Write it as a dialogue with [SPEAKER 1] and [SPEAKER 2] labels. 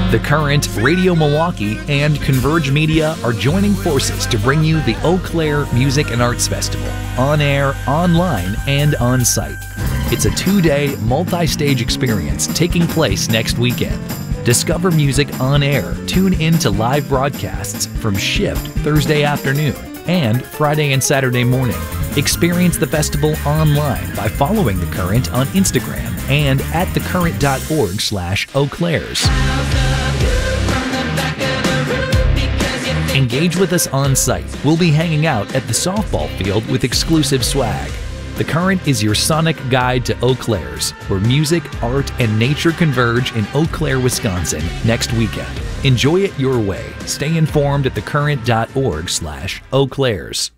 [SPEAKER 1] The Current, Radio Milwaukee, and Converge Media are joining forces to bring you the Eau Claire Music and Arts Festival, on air, online, and on site. It's a 2-day, multi-stage experience taking place next weekend. Discover music on air. Tune in to live broadcasts from Shift Thursday afternoon and Friday and Saturday morning. Experience the festival online by following The Current on Instagram and at thecurrent.org/eauclairs. Engage with us on site. We'll be hanging out at the softball field with exclusive swag. The Current is your sonic guide to Eau Claire's, where music, art, and nature converge in Eau Claire, Wisconsin next weekend. Enjoy it your way. Stay informed at thecurrent.org/eauclairs.